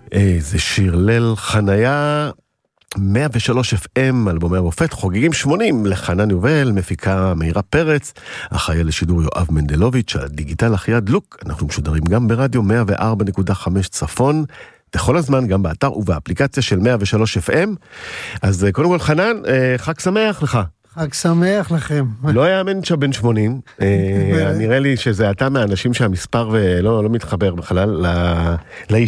איזה שיר ליל חנייה, 103 FM, אלבומי המופת, חוגגים 80 לחנן יובל, מפיקה מאירה פרץ, אחראי לשידור יואב מנדלוביץ', הדיגיטל אחיה דלוק, אנחנו משודרים גם ברדיו 104.5 צפון, בכל הזמן, גם באתר ובאפליקציה של 103 FM, אז קודם כל חנן, חג שמח לך. חג שמח לכם. לא יאמן שבן 80, נראה לי שזה אתה מהאנשים שהמספר ולא מתחבר בכלל